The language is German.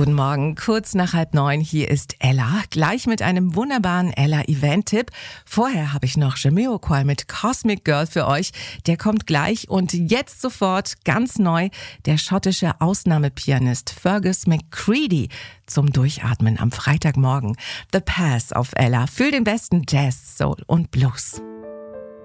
Guten Morgen, kurz nach 8:30. Hier ist Ella, gleich mit einem wunderbaren Ella-Event-Tipp. Vorher habe ich noch Jamiroquai mit Cosmic Girl für euch. Der kommt gleich und jetzt sofort ganz neu der schottische Ausnahmepianist Fergus McCready zum Durchatmen am Freitagmorgen. The Pass auf Ella für den besten Jazz, Soul und Blues.